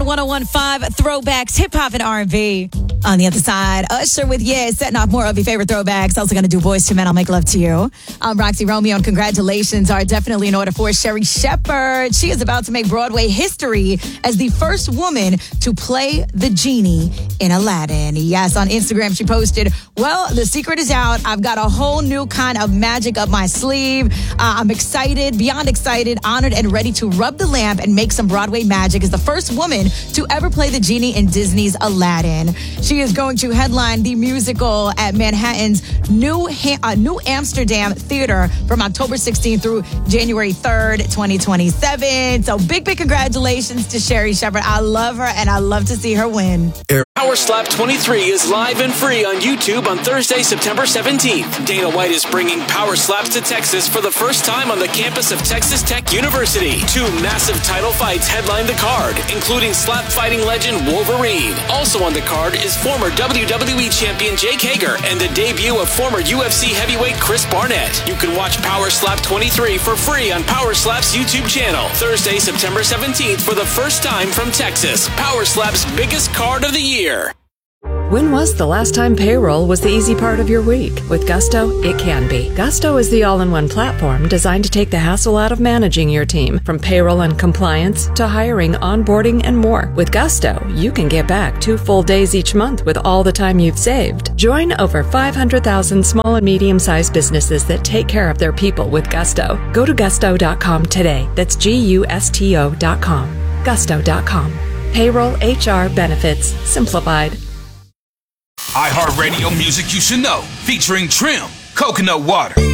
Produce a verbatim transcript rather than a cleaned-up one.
one oh one point five Throwbacks, hip hop and R and B. On the other side, Usher with Yeah, setting off more of your favorite throwbacks. Also going to do Boys to Men, I'll Make Love to You. I'm Roxy Romeo, and congratulations are definitely in order for Sherri Shepherd. She is about to make Broadway history as the first woman to play the genie in Aladdin. Yes, on Instagram she posted, well, the secret is out. I've got a whole new kind of magic up my sleeve. Uh, I'm excited, beyond excited, honored, and ready to rub the lamp and make some Broadway magic as the first woman to ever play the genie in Disney's Aladdin. She is going to headline the musical at Manhattan's New ha- uh, New Amsterdam Theater from October sixteenth through January third, twenty twenty-seven. So big, big congratulations to Sherri Shepherd. I love her, and I love to see her win. Power Slap twenty-three is live and free on YouTube on Thursday, September seventeenth. Dana White is bringing Power Slaps to Texas for the first time on the campus of Texas Tech University. Two massive title fights headline the card, including slap fighting legend Wolverine. Also on the card is former W W E champion Jake Hager and the debut of former U F C heavyweight Chris Barnett. You can watch Power Slap twenty-three for free on Power Slap's YouTube channel. Thursday, September seventeenth for the first time from Texas. Power Slap's biggest card of the year. When was the last time payroll was the easy part of your week? With Gusto, it can be. Gusto is the all-in-one platform designed to take the hassle out of managing your team, from payroll and compliance to hiring, onboarding, and more. With Gusto, you can get back two full days each month with all the time you've saved. Join over five hundred thousand small and medium-sized businesses that take care of their people with Gusto. Go to gusto dot com today. That's G U S T O dot com. gusto dot com. Payroll, H R, benefits, simplified. iHeartRadio music you should know, featuring Trim, Coconut Water.